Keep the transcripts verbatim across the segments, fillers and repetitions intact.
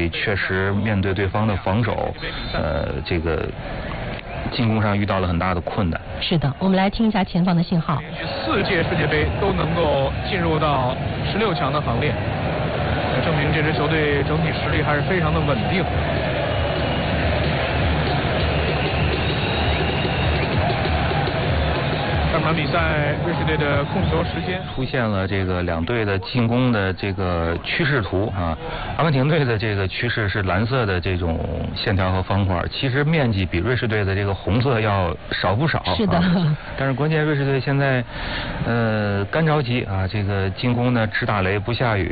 确实面对对方的防守，呃，这个进攻上遇到了很大的困难。 是的，我们来听一下前方的信号。 四届世界杯都能够进入到十六强的行列，证明这支球队整体实力还是非常的稳定。上场比赛，瑞士队的控球时间出现了这个两队的进攻的这个趋势图啊。阿根廷队的这个趋势是蓝色的这种线条和方块，其实面积比瑞士队的这个红色要少不少。 是的。 啊、但是关键瑞士队现在呃干着急啊，这个进攻呢只打雷不下雨。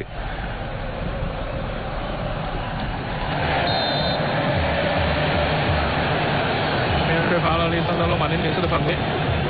吹罚了利桑德罗马丁内斯的犯规。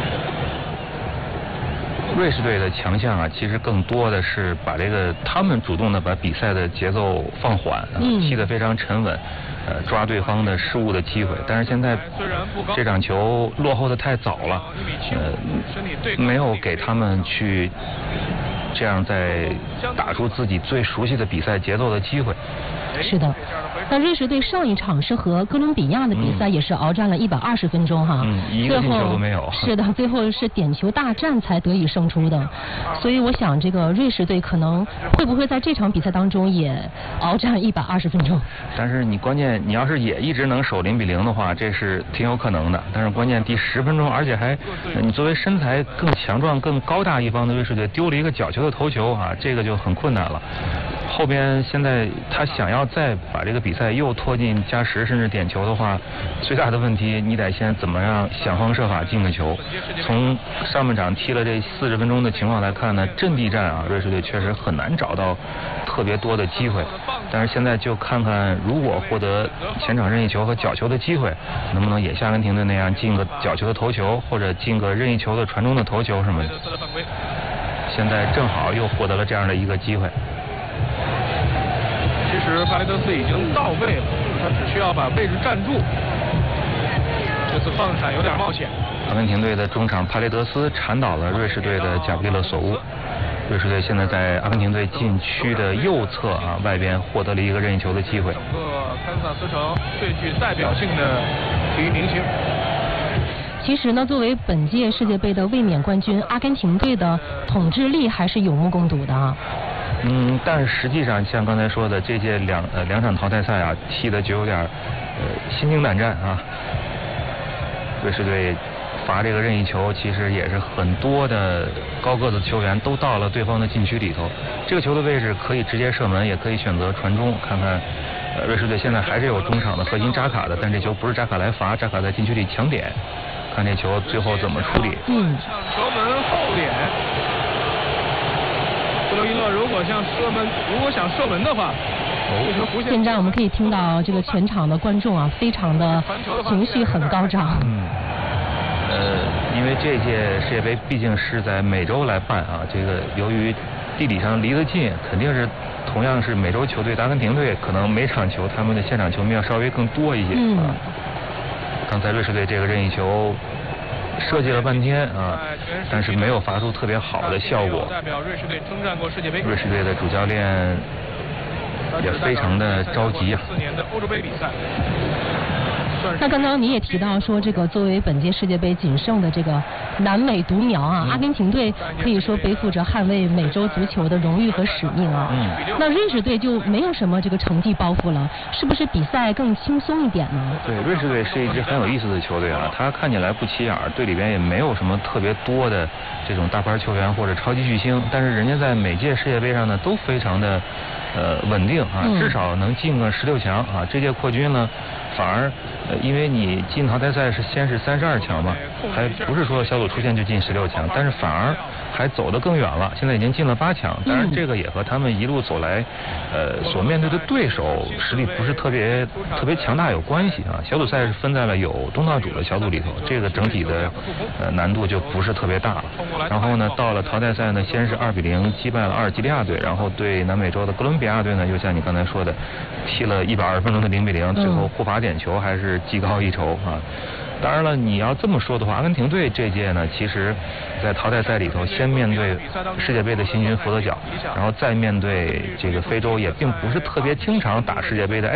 瑞士队的强项啊，其实更多的是把这个他们主动的把比赛的节奏放缓，啊、 嗯、 踢得非常沉稳，呃，抓对方的失误的机会。但是现在这场球落后的太早了，呃，没有给他们去这样在打出自己最熟悉的比赛节奏的机会。 是的。那瑞士队上一场是和哥伦比亚的比赛，也是鏖战了一百二十分钟哈， 嗯，一个进球都没有。 是的，最后是点球大战才得以胜出的。所以我想，这个瑞士队可能会不会在这场比赛当中也鏖战一百二十分钟？ 但是你关键，你要是也一直能守零比零的话，这是挺有可能的。但是关键第十分钟，而且还你作为身材更强壮、更高大一方的瑞士队丢了一个角球的头球啊，这个就很困难了。后边现在他想要再把这个比赛又拖进加时甚至点球的话，最大的问题你得先怎么样想方设法进个球。从上半场踢了这四十分钟的情况来看呢，阵地战啊，瑞士队确实很难找到特别多的机会。但是现在就看看，如果获得前场任意球和角球的机会，能不能也像阿根廷队那样进个角球的头球，或者进个任意球的传中的头球什么的。现在正好又获得了这样的一个机会。 其实帕雷德斯已经到位了，他只需要把位置站住。这次放铲有点冒险。 阿根廷队的中场帕雷德斯铲倒了瑞士队的贾布利勒索乌。瑞士队现在在阿根廷队禁区的右侧啊外边获得了一个任意球的机会。 整个堪萨斯城最具代表性的体育明星。 其实呢，作为本届世界杯的卫冕冠军，阿根廷队的统治力还是有目共睹的啊。 嗯，但是实际上像刚才说的，这届两呃两场淘汰赛啊，踢的就有点呃心惊胆战啊。瑞士队罚这个任意球，其实也是很多的高个子球员都到了对方的禁区里头。这个球的位置可以直接射门，也可以选择传中。看看呃瑞士队现在还是有中场的核心扎卡的，但这球不是扎卡来罚，扎卡在禁区里抢点。看这球最后怎么处理。 嗯。 球门后点。布洛伊勒如果想射门，如果想射门的话， 哦、现在我们可以听到这个全场的观众啊，非常的情绪很高涨。 嗯，呃，因为这届世界杯毕竟是在美洲来办啊，这个由于地理上离得近，肯定是同样是美洲球队的阿根廷队，可能每场球他们的现场球迷要稍微更多一些嗯、 啊。刚才瑞士队这个任意球设计了半天啊，但是没有发出特别好的效果。 代表瑞士队征战过世界杯。 瑞士队的主教练也非常的着急啊。 四年的欧洲杯比赛。 那刚刚你也提到说，这个作为本届世界杯仅剩的这个南美独苗啊，嗯、阿根廷队可以说背负着捍卫美洲足球的荣誉和使命啊。 嗯。 那瑞士队就没有什么这个成绩包袱了，是不是比赛更轻松一点呢？ 对，瑞士队是一支很有意思的球队啊，他看起来不起眼，队里边也没有什么特别多的这种大牌球员或者超级巨星，但是人家在每届世界杯上呢都非常的呃稳定啊，至少能进个十六强啊。这届扩军呢，反而呃因为你进淘汰赛是先是三十二强嘛，还不是说小组出线就进十六强，但是反而还走得更远了，现在已经进了八强。当然这个也和他们一路走来呃所面对的对手实力不是特别特别强大有关系啊。小组赛是分在了有东道主的小组里头，这个整体的呃难度就不是特别大了。然后呢，到了淘汰赛呢，先是二比零击败了阿尔及利亚队，然后对南美洲的哥伦比亚队呢，又像你刚才说的，踢了一百二十分钟的零比零，最后互罚点球还是技高一筹啊。当然了，你要这么说的话，阿根廷队这届呢，其实在淘汰赛里头先面对世界杯的新军福德角，然后再面对这个非洲也并不是特别经常打世界杯的